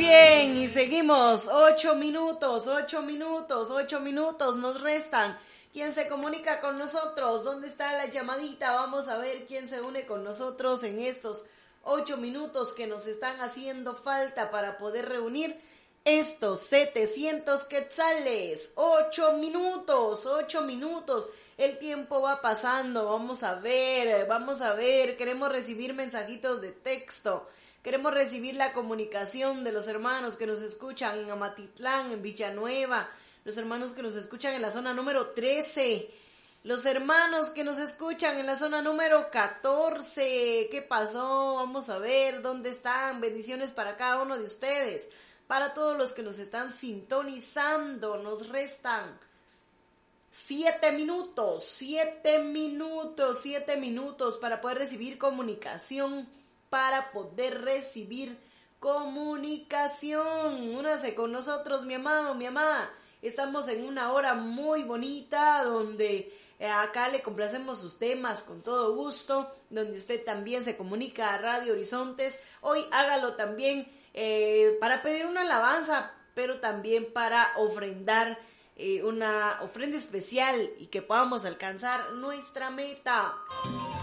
bien, y seguimos. 8 minutos nos restan. ¿Quién se comunica con nosotros? ¿Dónde está la llamadita? Vamos a ver quién se une con nosotros en estos 8 minutos que nos están haciendo falta para poder reunir estos 700 quetzales. 8 minutos. El tiempo va pasando. Vamos a ver. Queremos recibir mensajitos de texto. Queremos recibir la comunicación de los hermanos que nos escuchan en Amatitlán, en Villanueva, los hermanos que nos escuchan en la zona número 13, los hermanos que nos escuchan en la zona número 14. ¿Qué pasó? Vamos a ver dónde están. Bendiciones para cada uno de ustedes. Para todos los que nos están sintonizando, nos restan 7 minutos para poder recibir comunicación. Únase con nosotros, mi amado, mi amada. Estamos en una hora muy bonita donde acá le complacemos sus temas con todo gusto, donde usted también se comunica a Radio Horizontes. Hoy hágalo también para pedir una alabanza, pero también para ofrendar una ofrenda especial y que podamos alcanzar nuestra meta.